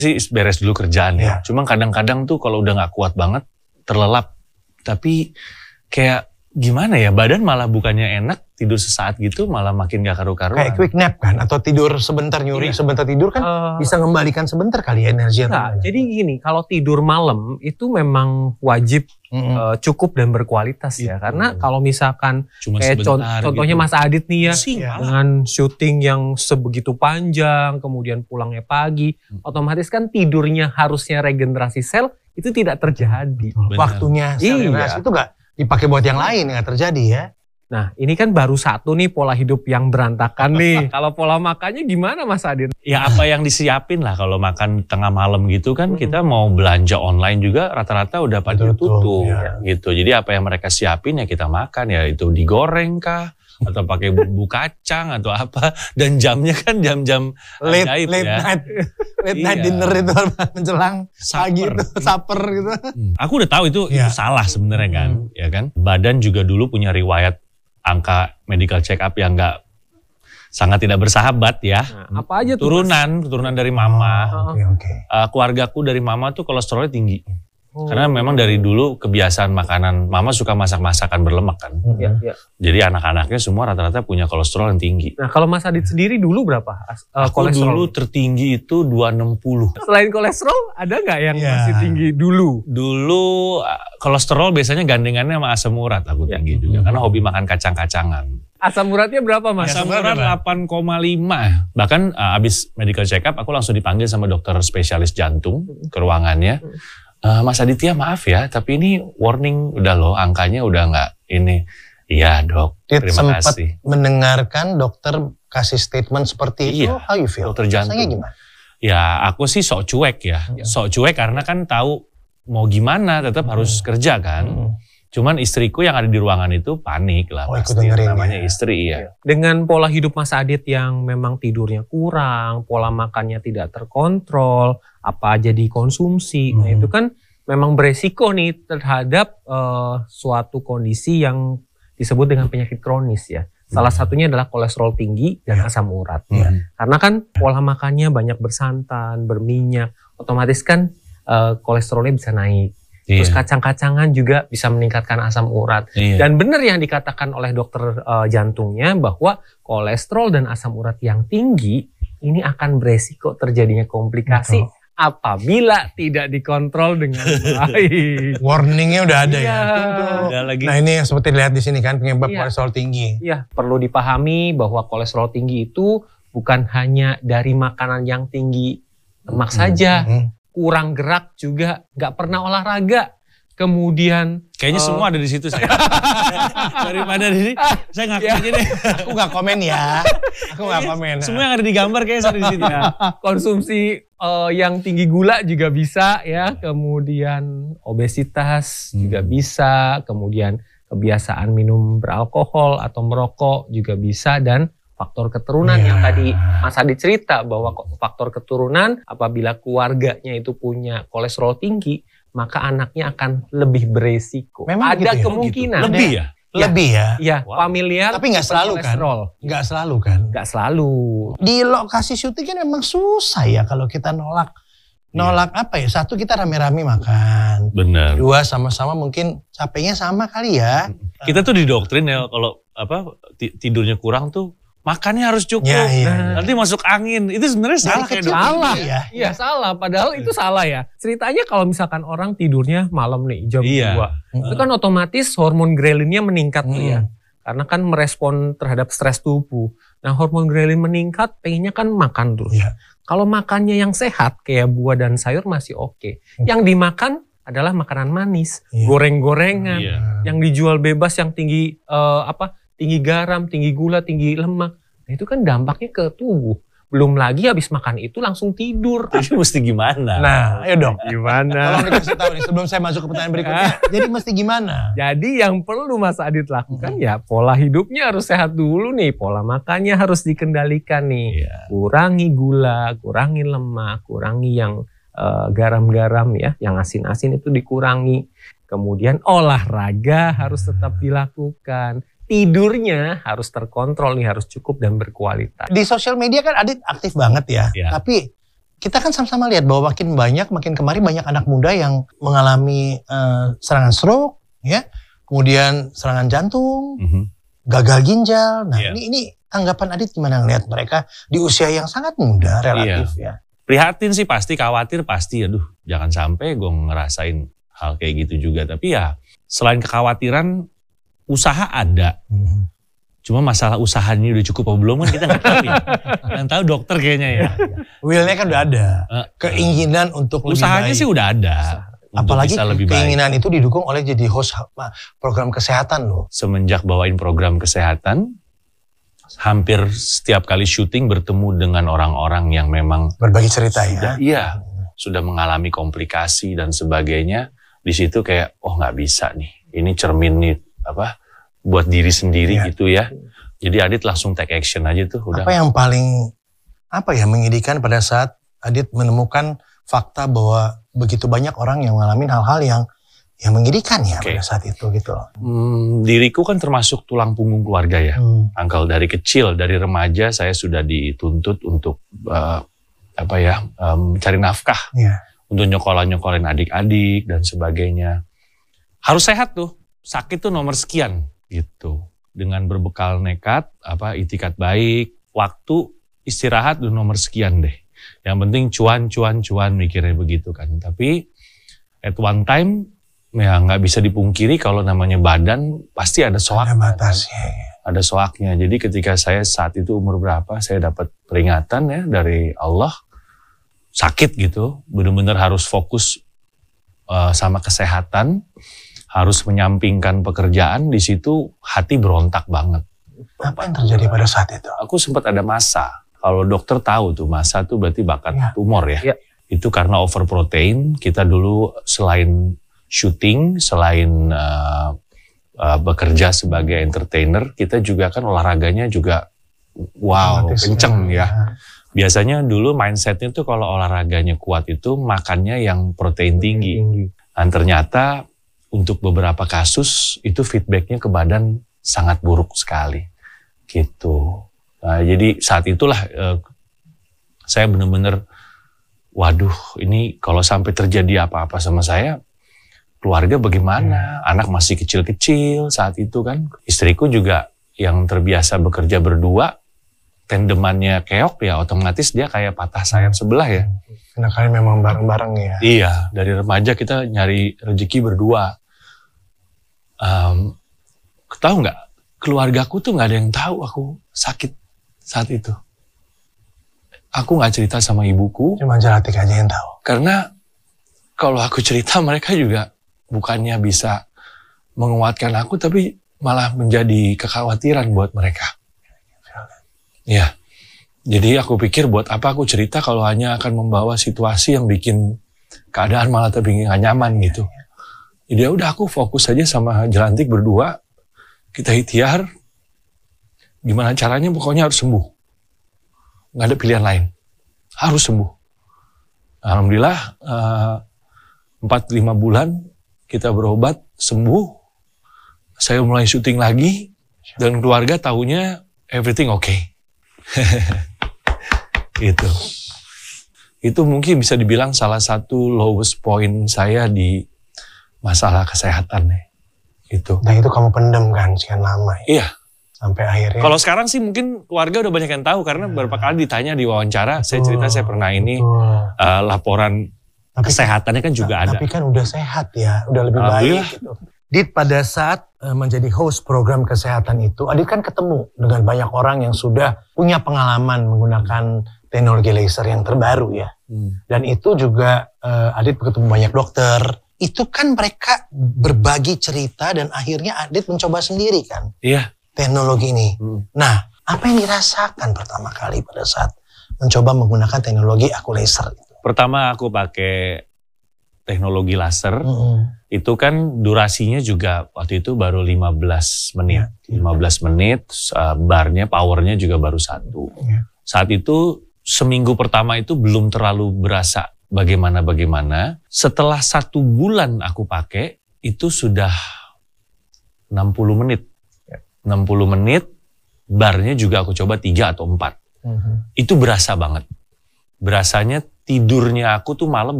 sih beres dulu kerjaan ya. Cuma kadang-kadang tuh kalau udah gak kuat banget, terlelap. Tapi kayak gimana ya, badan malah bukannya enak, tidur sesaat gitu malah makin gak karu-karuan. Kayak quick nap kan, atau tidur sebentar nyuri, sebentar tidur kan bisa ngembalikan sebentar kali ya energi. Nah, jadi gini, kalau tidur malam itu memang wajib cukup dan berkualitas ya. Karena kalau misalkan cuma kayak contohnya Mas Adit nih ya, dengan syuting yang sebegitu panjang, kemudian pulangnya pagi, otomatis kan tidurnya harusnya regenerasi sel, itu tidak terjadi. Waktunya sel regenerasi itu gak dipakai buat yang lain, nggak terjadi ya. Nah ini kan baru satu nih pola hidup yang berantakan nih. Kalau pola makannya gimana Mas Adit? Ya apa yang disiapin lah kalau makan tengah malam gitu kan, kita mau belanja online juga rata-rata udah pada tutup gitu. Jadi apa yang mereka siapin ya kita makan, ya itu digoreng kah? Atau pakai bumbu kacang atau apa, dan jamnya kan jam-jam ajaib late night dinner itu menjelang pagi itu supper gitu. Aku udah tahu itu salah sebenarnya kan, ya kan. Badan juga dulu punya riwayat angka medical check up yang sangat tidak bersahabat ya. Nah, apa aja tuh? Keturunan dari mama. Keluargaku dari mama tuh kolesterolnya tinggi. Karena memang dari dulu kebiasaan makanan, mama suka masak-masakan berlemak kan. Jadi anak-anaknya semua rata-rata punya kolesterol yang tinggi. Nah kalau Mas Adit sendiri dulu berapa Aku kolesterol? dulu tertinggi itu 260. Selain kolesterol, ada nggak yang masih tinggi dulu? Dulu kolesterol biasanya gandengannya sama asam urat aku tinggi juga. Karena hobi makan kacang-kacangan. Asam uratnya berapa Mas? Asam urat 8,5. Bahkan abis medical check up aku langsung dipanggil sama dokter spesialis jantung ke ruangannya. Mas Aditya maaf ya, tapi ini warning udah loh, angkanya udah nggak ini. Iya dok, terima kasih. Mendengarkan dokter kasih statement seperti itu, how you feel? Dokter jantung. Rasanya gimana? Ya aku sih sok cuek ya, sok cuek karena kan tahu mau gimana, tetap harus kerja kan. Cuman istriku yang ada di ruangan itu panik lah, pasti namanya istri ya. Dengan pola hidup Mas Adit yang memang tidurnya kurang, pola makannya tidak terkontrol, apa aja dikonsumsi, nah itu kan memang beresiko nih terhadap suatu kondisi yang disebut dengan penyakit kronis ya. Salah satunya adalah kolesterol tinggi dan asam urat. Karena kan pola makannya banyak bersantan, berminyak, otomatis kan kolesterolnya bisa naik. Terus kacang-kacangan juga bisa meningkatkan asam urat. Dan benar yang dikatakan oleh dokter jantungnya bahwa kolesterol dan asam urat yang tinggi ini akan beresiko terjadinya komplikasi apabila tidak dikontrol dengan baik. Warningnya udah ada ya. Nah ini yang seperti dilihat di sini kan, penyebab kolesterol tinggi. Iya, perlu dipahami bahwa kolesterol tinggi itu bukan hanya dari makanan yang tinggi lemak saja. Kurang gerak juga, nggak pernah olahraga, kemudian kayaknya semua ada di situ saya. Daripada di sini, saya ngaku aja deh. Aku nggak komen ya, aku nggak komen. Semua yang ada di gambar kayaknya ada di situ. Konsumsi yang tinggi gula juga bisa ya, kemudian obesitas juga bisa, kemudian kebiasaan minum beralkohol atau merokok juga bisa, dan faktor keturunan yang tadi Mas Adit cerita bahwa faktor keturunan apabila keluarganya itu punya kolesterol tinggi, maka anaknya akan lebih beresiko. Memang ada gitu kemungkinan. Lebih ya? Lebih ya? Iya, familial. Tapi nggak selalu kan? Nggak selalu kan? Nggak selalu. Di lokasi syuting kan memang susah ya kalau kita nolak. Nolak apa ya? Satu, kita rame-rame makan. Benar. Dua, sama-sama mungkin capeknya sama kali ya. Kita tuh didoktrin ya kalau tidurnya kurang tuh makannya harus cukup. Nanti masuk angin. Itu sebenarnya salah kayak salah ya. Iya salah. Padahal itu salah ya. Ceritanya kalau misalkan orang tidurnya malam nih jam 2. Itu kan otomatis hormon grelinnya meningkat tuh ya. Karena kan merespon terhadap stres tubuh. Nah hormon grelin meningkat, pengennya kan makan terus. Kalau makannya yang sehat kayak buah dan sayur masih oke. Yang dimakan adalah makanan manis, goreng-gorengan, yang dijual bebas yang tinggi tinggi garam, tinggi gula, tinggi lemak. Nah itu kan dampaknya ke tubuh. Belum lagi habis makan itu langsung tidur. Jadi mesti gimana? Nah, ayo dong. Gimana? Tolong dikasih tahu nih sebelum saya masuk ke pertanyaan berikutnya. Jadi mesti gimana? Jadi yang perlu Mas Adit lakukan ya pola hidupnya harus sehat dulu nih. Pola makannya harus dikendalikan nih. Kurangi gula, kurangi lemak, kurangi yang garam-garam ya. Yang asin-asin itu dikurangi. Kemudian olahraga harus tetap dilakukan. Tidurnya harus terkontrol nih, harus cukup dan berkualitas. Di sosial media kan Adit aktif banget ya. Tapi kita kan sama-sama lihat bahwa makin kemari banyak anak muda yang mengalami serangan stroke, ya, kemudian serangan jantung, gagal ginjal. Nah, ini tanggapan Adit gimana ngelihat mereka di usia yang sangat muda relatif ya? Prihatin sih pasti, khawatir pasti. Aduh, jangan sampai gue ngerasain hal kayak gitu juga. Tapi ya selain kekhawatiran, usaha ada. Cuma masalah usahanya udah cukup apa belum kan kita nggak tahu ya. Yang tahu dokter kayaknya ya. Will-nya kan udah ada. Keinginan untuk lebih usahanya baik. sih udah ada. Apalagi lebih keinginan itu didukung oleh jadi host program kesehatan loh. Semenjak bawain program kesehatan, hampir setiap kali syuting bertemu dengan orang-orang yang memang berbagi cerita sudah, sudah mengalami komplikasi dan sebagainya. Di situ kayak nggak bisa nih, ini cermin nih buat diri sendiri gitu ya. Jadi Adit langsung take action aja tuh. Udah. Apa yang paling menyedihkan pada saat Adit menemukan fakta bahwa begitu banyak orang yang mengalami hal-hal yang menyedihkan ya pada saat itu gitu. Diriku kan termasuk tulang punggung keluarga ya. Uncle dari kecil, dari remaja saya sudah dituntut untuk cari nafkah. Untuk nyokolin adik-adik dan sebagainya. Harus sehat tuh, sakit tuh nomor sekian gitu. Dengan berbekal nekat, itikat baik, waktu istirahat tuh nomor sekian deh. Yang penting cuan mikirnya begitu kan. Tapi at one time ya nggak bisa dipungkiri kalau namanya badan pasti ada soaknya. Ada batasnya. Ada soaknya. Jadi ketika saya saat itu umur berapa, saya dapat peringatan ya dari Allah. Sakit gitu, benar-benar harus fokus sama kesehatan, harus menyampingkan pekerjaan. Di situ hati berontak banget. Apa yang terjadi pada saat itu? Aku sempat ada masa. Kalau dokter tahu tuh masa tuh berarti bakat tumor ya. Itu karena overprotein. Kita dulu selain syuting, selain bekerja sebagai entertainer, kita juga kan olahraganya juga kenceng ya. Biasanya dulu mindsetnya tuh kalau olahraganya kuat itu makannya yang protein tinggi. Dan ternyata untuk beberapa kasus itu feedbacknya ke badan sangat buruk sekali. Gitu. Nah, jadi saat itulah saya benar-benar, waduh ini kalau sampai terjadi apa-apa sama saya, keluarga bagaimana? Anak masih kecil-kecil saat itu kan. Istriku juga yang terbiasa bekerja berdua, tandemannya keok ya otomatis dia kayak patah sayap sebelah ya. Karena kalian memang bareng-bareng ya. Iya, dari remaja kita nyari rezeki berdua. Tahu nggak? Keluargaku tuh nggak ada yang tahu aku sakit saat itu. Aku nggak cerita sama ibuku. Cuma Jalatik aja yang tahu. Karena kalau aku cerita mereka juga bukannya bisa menguatkan aku, tapi malah menjadi kekhawatiran buat mereka. Ya, jadi aku pikir buat apa aku cerita kalau hanya akan membawa situasi yang bikin keadaan malah tapi nggak nyaman gitu. Jadi ya udah aku fokus aja sama Jelantik berdua, kita ikhtiar, gimana caranya pokoknya harus sembuh. Nggak ada pilihan lain, harus sembuh. Alhamdulillah 4-5 bulan kita berobat, sembuh. Saya mulai syuting lagi dan keluarga tahunya everything okay. Itu mungkin bisa dibilang salah satu lowest point saya di masalah kesehatan itu. Dan itu kamu pendem kan sekian lama ya? Iya. Sampai akhirnya. Kalau sekarang sih mungkin keluarga udah banyak yang tahu karena beberapa kali ditanya di wawancara, saya cerita saya pernah ini laporan kesehatannya kan juga ada. Tapi kan udah sehat ya, udah lebih baik gitu. Dit, pada saat menjadi host program kesehatan itu, Adit kan ketemu dengan banyak orang yang sudah punya pengalaman menggunakan teknologi laser yang terbaru ya. Dan itu juga Adit ketemu banyak dokter. Itu kan mereka berbagi cerita dan akhirnya Adit mencoba sendiri kan. Iya. Teknologi ini. Nah, apa yang dirasakan pertama kali pada saat mencoba menggunakan teknologi aku laser itu? Pertama aku pakai teknologi laser. Itu kan durasinya juga waktu itu baru 15 menit. 15 menit, barnya, powernya juga baru 1. Saat itu seminggu pertama itu belum terlalu berasa bagaimana. Setelah 1 bulan aku pakai, itu sudah 60 menit. 60 menit, barnya juga aku coba 3 atau 4. Itu berasa banget. Berasanya tidurnya aku tuh malam